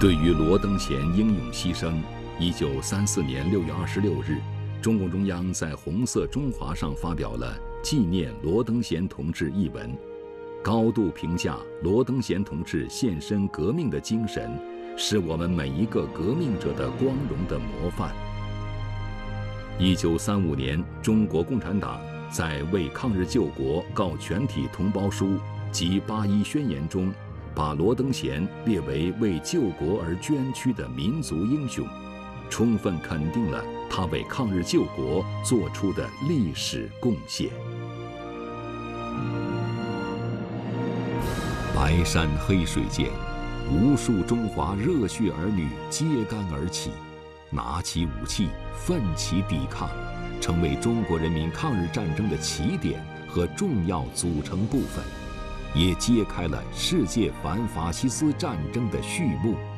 对于罗登贤英勇牺牲，1934年6月26日，中共中央在红色中华上发表了纪念罗登贤同志一文，高度评价罗登贤同志献身革命的精神，是我们每一个革命者的光荣的模范。1935年，中国共产党在为抗日救国告全体同胞书及八一宣言中，把罗登贤列为为救国而捐躯的民族英雄，充分肯定了他为抗日救国做出的历史贡献。白山黑水间，无数中华热血儿女揭竿而起，拿起武器，奋起抵抗，成为中国人民抗日战争的起点和重要组成部分，也揭开了世界反法西斯战争的序幕。